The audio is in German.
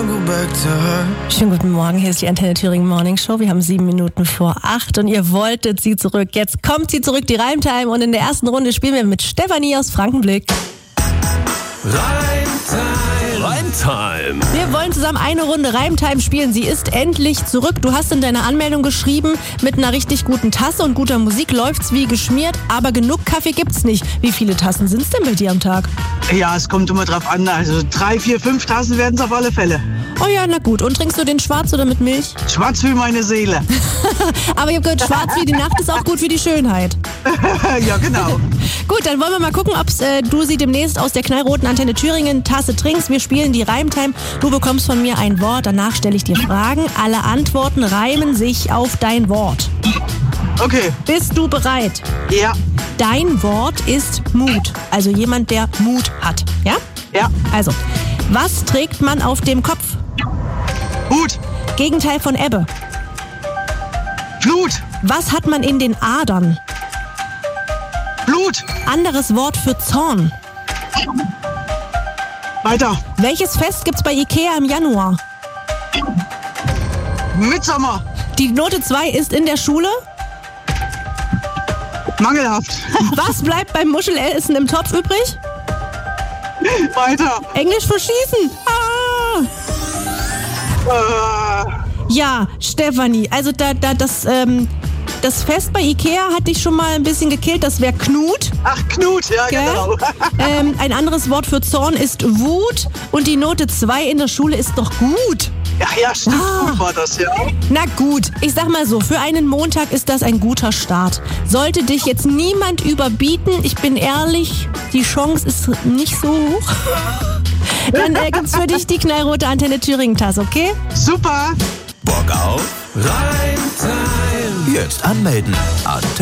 Schönen guten Morgen, hier ist die Antenne Thüringen Morning Show. Wir haben 7 Minuten vor 8 und ihr wolltet sie zurück. Jetzt kommt sie zurück, die Reimtime. Und in der ersten Runde spielen wir mit Stefanie aus Frankenblick. Reimtime. Wir wollen zusammen eine Runde Reimtime spielen. Sie ist endlich zurück. Du hast in deiner Anmeldung geschrieben, mit einer richtig guten Tasse und guter Musik läuft's wie geschmiert, aber genug Kaffee gibt's nicht. Wie viele Tassen sind's denn bei dir am Tag? Ja, es kommt immer drauf an. Also 3, 4, 5 Tassen werden es auf alle Fälle. Oh ja, na gut. Und trinkst du den schwarz oder mit Milch? Schwarz wie meine Seele. Aber ich habe gehört, schwarz wie die Nacht ist auch gut für die Schönheit. Ja, genau. Gut, dann wollen wir mal gucken, ob du sie demnächst aus der knallroten Antenne Thüringen Tasse trinkst. Wir spielen die Reimtime. Du bekommst von mir ein Wort, danach stelle ich dir Fragen. Alle Antworten reimen sich auf dein Wort. Okay. Bist du bereit? Ja. Dein Wort ist Mut. Also jemand, der Mut hat. Ja? Ja. Also, was trägt man auf dem Kopf? Hut. Gegenteil von Ebbe. Flut. Was hat man in den Adern? Blut. Anderes Wort für Zorn. Weiter. Welches Fest gibt's bei Ikea im Januar? Mitsommer. Die Note 2 ist in der Schule. Mangelhaft. Was bleibt beim Muschelessen im Topf übrig? Weiter. Englisch für Schießen. Ja, Stefanie, also das Fest bei Ikea hat dich schon mal ein bisschen gekillt. Das wäre Knut. Ach, Knut, ja, Gell? genau. Ein anderes Wort für Zorn ist Wut. Und die Note 2 in der Schule ist doch gut. Ja, stimmt. Gut war das, ja. Na gut, ich sag mal so, für einen Montag ist das ein guter Start. Sollte dich jetzt niemand überbieten, ich bin ehrlich, die Chance ist nicht so hoch. Dann gibt's für dich die knallrote Antenne Thüringen-Tasse, okay? Super. Bock auf Reimtime. Jetzt anmelden.